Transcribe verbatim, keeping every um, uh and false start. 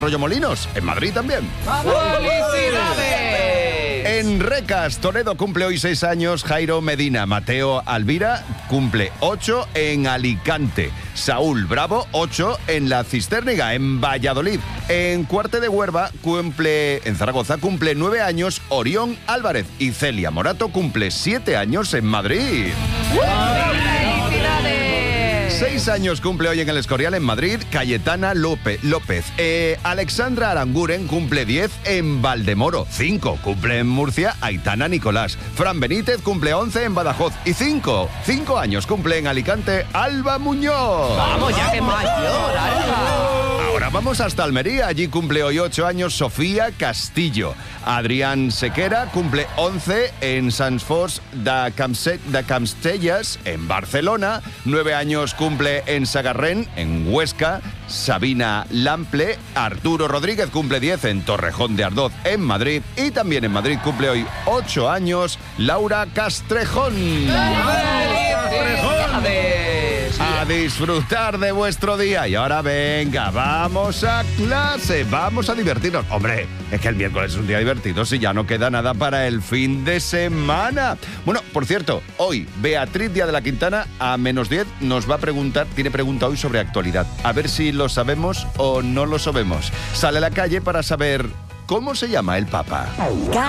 Arroyomolinos, en Madrid también. ¡Felicidades! En Recas, Toledo cumple hoy seis años Jairo Medina. Mateo Alvira cumple ocho en Alicante. Saúl Bravo, ocho en La Cisterniga, en Valladolid. En Cuarte de Huerva cumple, en Zaragoza, cumple nueve años Orión Álvarez. Y Celia Morato cumple siete años en Madrid. ¡Felicidades! Seis años cumple hoy en el Escorial, en Madrid, Cayetana López. López. Eh, Alexandra Aranguren cumple diez en Valdemoro. Cinco cumple en Murcia, Aitana Nicolás. Fran Benítez cumple once en Badajoz. Y cinco, cinco años cumple en Alicante, Alba Muñoz. Vamos, ya que mayor, Alba. Ahora vamos hasta Almería. Allí cumple hoy ocho años Sofía Castillo. Adrián Sequera cumple once en Sants Fos de, Camse, de Camstellas, en Barcelona. nueve años cumple en Sagarrén, en Huesca. Sabina Lample. Arturo Rodríguez cumple diez en Torrejón de Ardoz, en Madrid. Y también en Madrid cumple hoy ocho años Laura Castrejón. A disfrutar de vuestro día. Y ahora venga, vamos a clase, vamos a divertirnos. Hombre, es que el miércoles es un día divertido si ya no queda nada para el fin de semana. Bueno, por cierto, hoy Beatriz Díaz de la Quintana a menos diez nos va a preguntar, tiene pregunta hoy sobre actualidad. A ver si lo sabemos o no lo sabemos. Sale a la calle para saber cómo se llama el Papa.